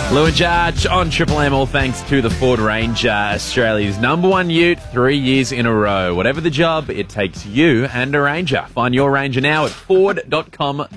Lou and Jarge on Triple M, all thanks to the Ford Ranger, Australia's #1 ute, 3 years in a row. Whatever the job, it takes you and a Ranger. Find your Ranger now at ford.com.au.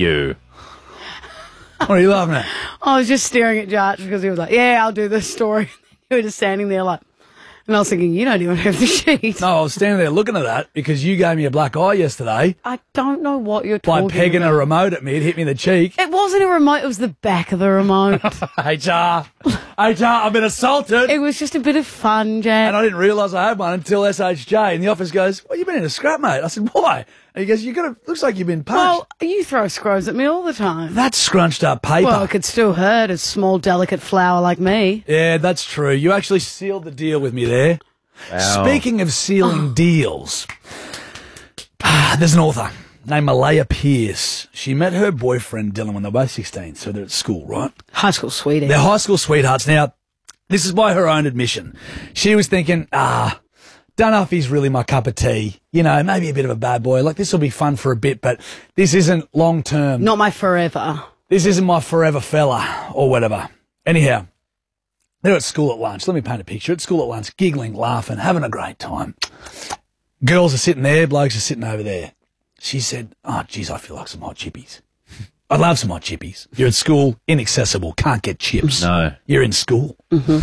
What are you laughing at? I was just staring at Jarch because he was like, yeah, I'll do this story. You were just standing there like, and I was thinking, you don't even have the sheet. No, I was standing there looking at that because you gave me a black eye yesterday I don't know what you're talking by pegging about. a remote at me. It hit me in the cheek. It wasn't a remote, it was the back of the remote. HR, I've been assaulted. It was just a bit of fun, Jack. And I didn't realise I had one until SHJ in the office goes, well, you've been in a scrap, mate. I said, why? And he goes, looks like you've been punched. Well, you throw scrolls at me all the time. That's scrunched up paper. Well, it could still hurt a small, delicate flower like me. Yeah, that's true. You actually sealed the deal with me there. Wow. Speaking of sealing deals, there's an author named Malaya Pierce. She met her boyfriend Dylan when they were both 16, so they're at school, right? High school sweetie. They're high school sweethearts. Now, this is by her own admission. She was thinking, don't know if he's really my cup of tea. You know, maybe a bit of a bad boy. Like, this will be fun for a bit, but this isn't long term. Not my forever. This isn't my forever fella or whatever. Anyhow, they're at school at lunch. Let me paint a picture. At school at lunch, giggling, laughing, having a great time. Girls are sitting there, blokes are sitting over there. She said, oh, geez, I feel like some hot chippies. I'd love some hot chippies. You're at school, inaccessible, can't get chips. No. You're in school. Mm-hmm.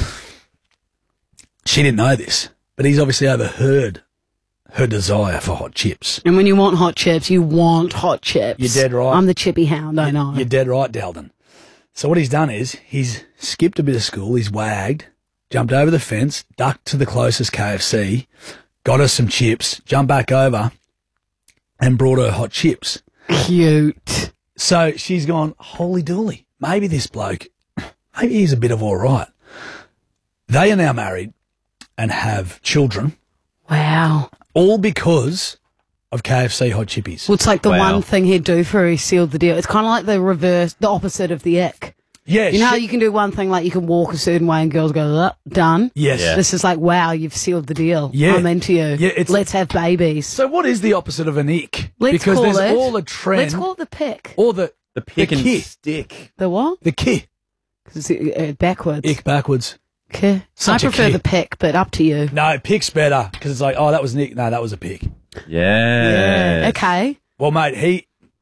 She didn't know this, but he's obviously overheard her desire for hot chips. And when you want hot chips, you want hot chips. You're dead right. I'm the chippy hound, I know. You're dead right, Dalton. So what he's done is he's skipped a bit of school, he's wagged, jumped over the fence, ducked to the closest KFC, got her some chips, jumped back over and brought her hot chips. Cute. So she's gone, holy dooly, maybe this bloke, maybe he's a bit of all right. They are now married and have children, Wow. all because of KFC hot chippies. Well, it's like the Wow. one thing he'd do for her, he sealed the deal. It's kind of like the reverse, the opposite of the ick. Yeah, You know how you can do one thing, like you can walk a certain way and girls go, done? yes. Yeah. This is like, wow, you've sealed the deal. Yeah. I'm into you. Yeah, it's- Let's have babies. So what is the opposite of an ick? Let's because call there's it, all a trend. Let's call it the pick. or the Pick and key. stick. The what? The key. 'Cause it's backwards. Ick backwards. Okay. I Such a prefer key. the pick, but up to you. No, pick's better because it's like, oh, that was Nick. No, that was a pick. Yeah. Okay. Well, mate,